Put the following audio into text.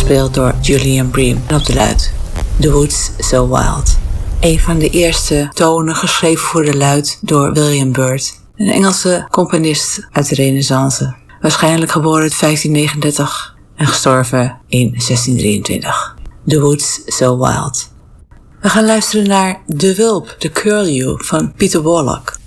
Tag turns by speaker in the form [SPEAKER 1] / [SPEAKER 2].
[SPEAKER 1] gespeeld door Julian Bream en op de luid. The Woods So Wild. Een van de eerste tonen geschreven voor de luid door William Byrd, een Engelse componist uit de Renaissance. Waarschijnlijk geboren in 1539 en gestorven in 1623. The Woods So Wild. We gaan luisteren naar De Wulp, The Curlew van Peter Warlock.